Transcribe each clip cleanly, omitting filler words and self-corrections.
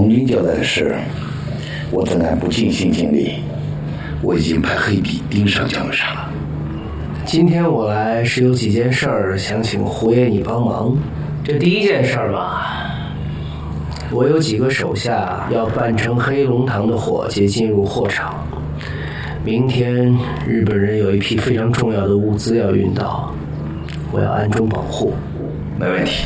红军交代的事，我怎敢不尽心尽力？我已经派黑笔盯上姜文山了。 今天我来是有几件事儿想请胡爷你帮忙。这第一件事儿吧，我有几个手下要扮成黑龙堂的伙计进入货场。明天日本人有一批非常重要的物资要运到，我要暗中保护。 没问题。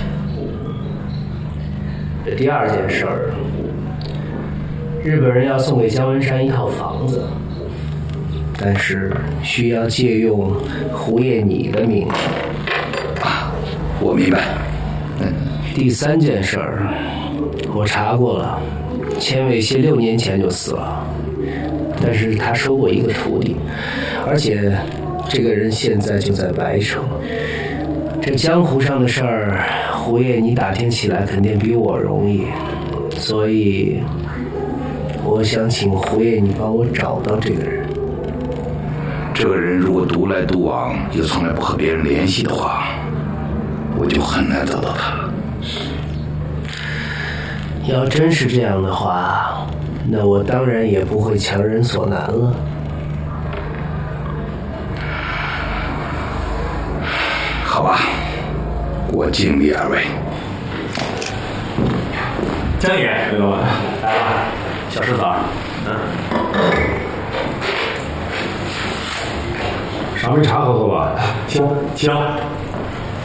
这第二件事儿，日本人要送给姜文山一套房子，但是需要借用胡爷你的名字。 我明白。 第三件事儿，我查过了，千尾蟹6年前就死了，但是他收过一个徒弟，而且这个人现在就在白城。这江湖上的事儿，胡爷你打听起来肯定比我容易，所以我想请胡爷你帮我找到这个人。 这个人如果独来独往，又从来不和别人联系的话，我就很难找到他。 要真是这样的话，那我当然也不会强人所难了。 好吧，我尽力而为。 江爷，刘老板来了，小石子儿。赏杯茶喝喝吧。行。